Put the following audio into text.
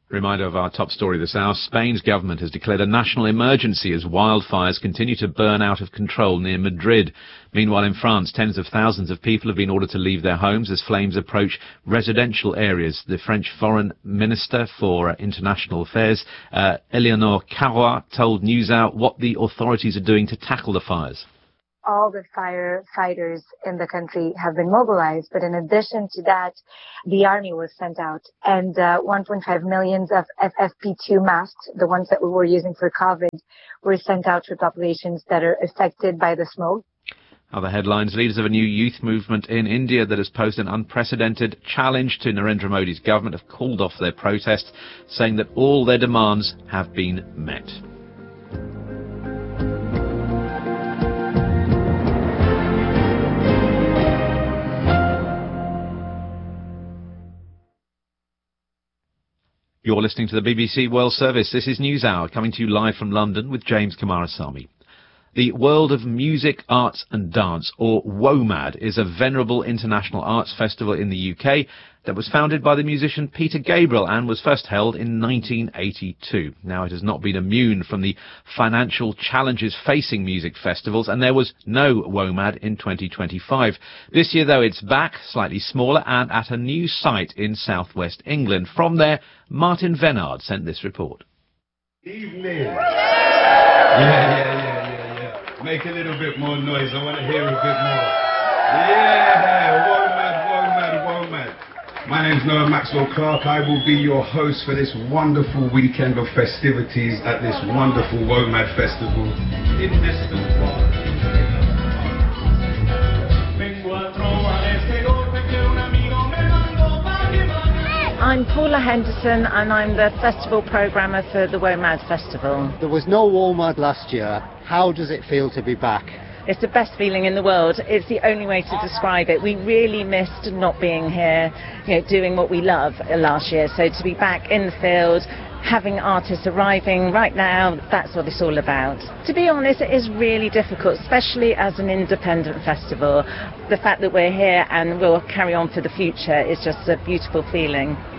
Reminder of our top story this hour. Spain's government has declared a national emergency as wildfires continue to burn out of control near Madrid. Meanwhile, in France, tens of thousands of people have been ordered to leave their homes as flames approach residential areas. The French Foreign Minister for International Affairs, Eleanor Carrois, told NewsHour what the authorities are doing to tackle the fires. All the firefighters in the country have been mobilized, but in addition to that, the army was sent out, and 1.5 million of FFP2 masks, the ones that we were using for COVID, were sent out to populations that are affected by the smoke. Other headlines: leaders of a new youth movement in India that has posed an unprecedented challenge to Narendra Modi's government have called off their protest, saying that all their demands have been met. You're listening to the BBC World Service. This is NewsHour, coming to you live from London with James Kamarasamy. The World of Music, Arts and Dance, or WOMAD, is a venerable international arts festival in the UK that was founded by the musician Peter Gabriel and was first held in 1982. Now, it has not been immune from the financial challenges facing music festivals, and there was no WOMAD in 2025. This year, though, it's back, slightly smaller, and at a new site in southwest England. From there, Martin Venard sent this report. Evening. Yeah. Make a little bit more noise. I want to hear a bit more. Yeah, WOMAD. My name's Noah Maxwell Clark. I will be your host for this wonderful weekend of festivities at this wonderful WOMAD festival in Eston Park. I'm Paula Henderson and I'm the festival programmer for the WOMAD Festival. There was no WOMAD last year. How does it feel to be back? It's the best feeling in the world. It's the only way to describe it. We really missed not being here, doing what we love last year. So to be back in the field, having artists arriving right now, that's what it's all about. To be honest, it is really difficult, especially as an independent festival. The fact that we're here and we'll carry on for the future is just a beautiful feeling.